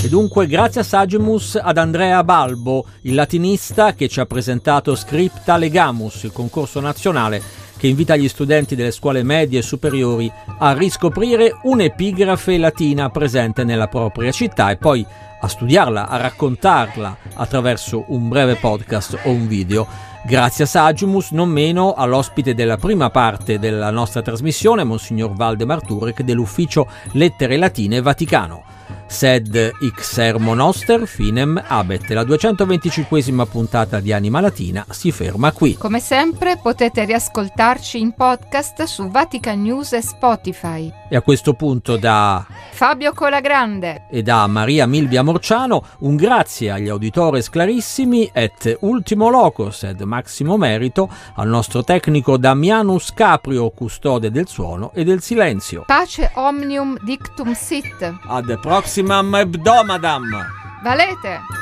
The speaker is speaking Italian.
E dunque grazie a Sagimus ad Andrea Balbo, il latinista che ci ha presentato Scripta Legamus, il concorso nazionale che invita gli studenti delle scuole medie e superiori a riscoprire un'epigrafe latina presente nella propria città e poi a studiarla, a raccontarla attraverso un breve podcast o un video. Grazie a Sagimus, non meno all'ospite della prima parte della nostra trasmissione, Monsignor Valdemar Turek dell'Ufficio Lettere Latine Vaticano. Sed Sermo Noster finem abet. La 225esima puntata di Anima Latina si ferma qui. Come sempre potete riascoltarci in podcast su Vatican News e Spotify. E a questo punto da Fabio Colagrande e da Maria Milvia Morciano un grazie agli auditores clarissimi et ultimo locus ed maximo merito al nostro tecnico Damianus Caprio, custode del suono e del silenzio. Pace omnium dictum sit. Ad proximam hebdomadam. Valete!